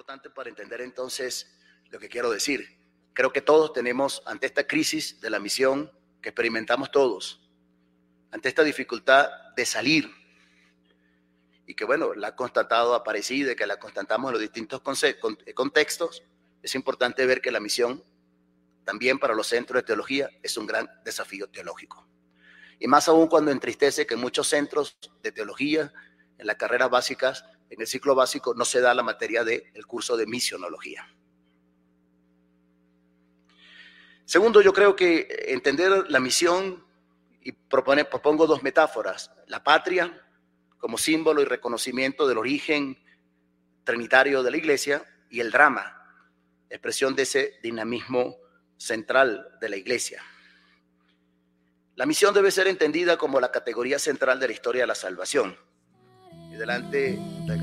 importante para entender entonces lo que quiero decir. Creo que todos tenemos, ante esta crisis de la misión que experimentamos todos, ante esta dificultad de salir, y que bueno, la ha constatado Aparecida, que la constatamos en los distintos contextos, es importante ver que la misión también para los centros de teología es un gran desafío teológico. Y más aún cuando entristece que en muchos centros de teología, en las carreras básicas, en el ciclo básico, no se da la materia del curso de misionología. Segundo, yo creo que entender la misión, y propongo dos metáforas: la patria como símbolo y reconocimiento del origen trinitario de la iglesia, y el drama, expresión de ese dinamismo central de la iglesia. La misión debe ser entendida como la categoría central de la historia de la salvación. Y delante